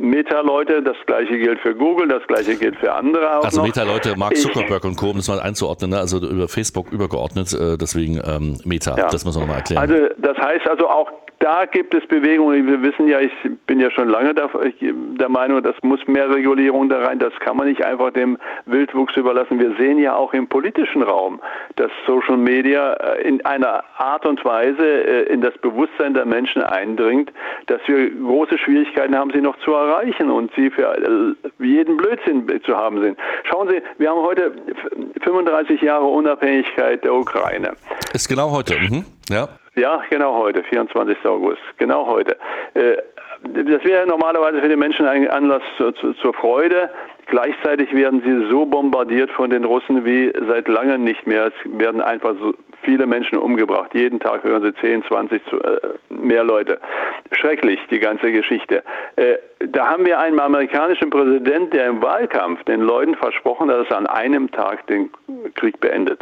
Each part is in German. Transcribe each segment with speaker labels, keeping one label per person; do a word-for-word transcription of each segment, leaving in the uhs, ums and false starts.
Speaker 1: Meta-Leute, das gleiche gilt für Google, das gleiche gilt für andere auch
Speaker 2: Also
Speaker 1: noch.
Speaker 2: Meta-Leute, Mark Zuckerberg ich, und Co., um das mal einzuordnen, ne? Also über Facebook übergeordnet, äh, deswegen ähm, Meta, ja. Das muss man nochmal erklären.
Speaker 1: Also das heißt also auch, da gibt es Bewegungen. Wir wissen ja, ich bin ja schon lange der Meinung, das muss mehr Regulierung da rein. Das kann man nicht einfach dem Wildwuchs überlassen. Wir sehen ja auch im politischen Raum, dass Social Media in einer Art und Weise in das Bewusstsein der Menschen eindringt, dass wir große Schwierigkeiten haben, sie noch zu erreichen und sie für jeden Blödsinn zu haben sind. Schauen Sie, wir haben heute fünfunddreißig Jahre Unabhängigkeit der Ukraine.
Speaker 2: Ist genau heute, mhm. ja.
Speaker 1: Ja, genau heute, vierundzwanzigster August, genau heute. Das wäre normalerweise für die Menschen ein Anlass zur Freude. Gleichzeitig werden sie so bombardiert von den Russen wie seit langem nicht mehr. Es werden einfach so viele Menschen umgebracht. Jeden Tag hören sie zehn, zwanzig mehr Leute. Schrecklich, die ganze Geschichte. Da haben wir einen amerikanischen Präsidenten, der im Wahlkampf den Leuten versprochen hat, dass er an einem Tag den Krieg beendet.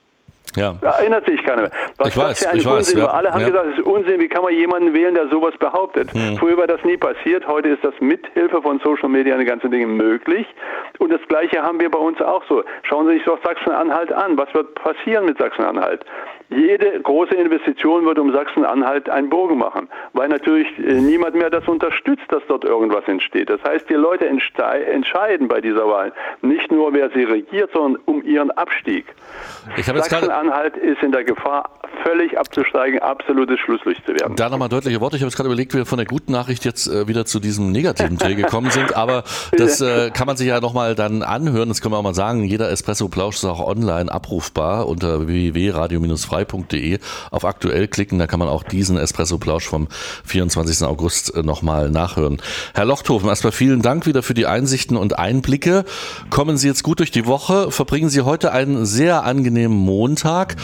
Speaker 2: Ja.
Speaker 1: Da erinnert sich keiner mehr. Was
Speaker 2: ich weiß,
Speaker 1: für ein
Speaker 2: ich
Speaker 1: Unsinn.
Speaker 2: weiß. Ja.
Speaker 1: Alle haben
Speaker 2: ja.
Speaker 1: gesagt, es ist Unsinn. Wie kann man jemanden wählen, der sowas behauptet? Hm. Früher war das nie passiert. Heute ist das mit Hilfe von Social Media eine ganze Dinge möglich. Und das Gleiche haben wir bei uns auch so. Schauen Sie sich doch Sachsen-Anhalt an. Was wird passieren mit Sachsen-Anhalt? Jede große Investition wird um Sachsen-Anhalt einen Bogen machen, weil natürlich äh, niemand mehr das unterstützt, dass dort irgendwas entsteht. Das heißt, die Leute entscheiden bei dieser Wahl nicht nur, wer sie regiert, sondern um ihren Abstieg. Sachsen-Anhalt ist in der Gefahr, völlig abzusteigen, absolutes Schlusslicht zu werden.
Speaker 2: Da nochmal deutliche Worte. Ich habe jetzt gerade überlegt, wie wir von der guten Nachricht jetzt äh, wieder zu diesem negativen Dreh gekommen sind, aber das äh, kann man sich ja nochmal dann anhören. Das können wir auch mal sagen. Jeder Espresso-Plausch ist auch online abrufbar unter w w w punkt radio frei punkt de. Auf aktuell klicken, da kann man auch diesen Espresso-Plausch vom vierundzwanzigsten August nochmal nachhören. Herr Lochthofen, erstmal vielen Dank wieder für die Einsichten und Einblicke. Kommen Sie jetzt gut durch die Woche, verbringen Sie heute einen sehr angenehmen Montag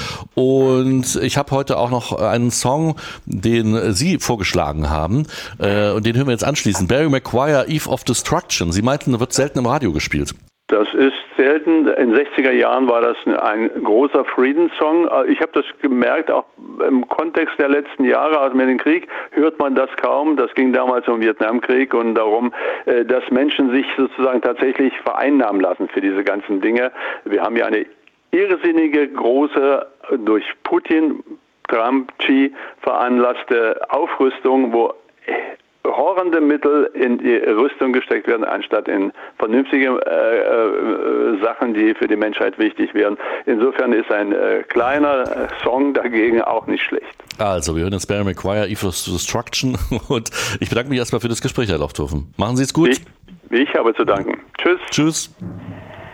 Speaker 2: und ich habe heute auch noch einen Song, den Sie vorgeschlagen haben äh, und den hören wir jetzt anschließend. Barry McGuire, Eve of Destruction. Sie meinten, wird selten im Radio gespielt.
Speaker 1: Das ist selten. In den sechziger Jahren war das ein großer Friedenssong. Ich habe das gemerkt, auch im Kontext der letzten Jahre, also mit dem Krieg, hört man das kaum. Das ging damals um den Vietnamkrieg und darum, dass Menschen sich sozusagen tatsächlich vereinnahmen lassen für diese ganzen Dinge. Wir haben ja eine irrsinnige, große, durch Putin, Trump, Xi veranlasste Aufrüstung, wo horrende Mittel in die Rüstung gesteckt werden, anstatt in vernünftige äh, äh, Sachen, die für die Menschheit wichtig wären. Insofern ist ein äh, kleiner äh, Song dagegen auch nicht schlecht.
Speaker 2: Also, wir hören jetzt Barry McGuire, Eve of Destruction und ich bedanke mich erstmal für das Gespräch, Herr Lochthofen. Machen Sie es gut.
Speaker 1: Ich, ich habe zu danken. Tschüss.
Speaker 2: Tschüss.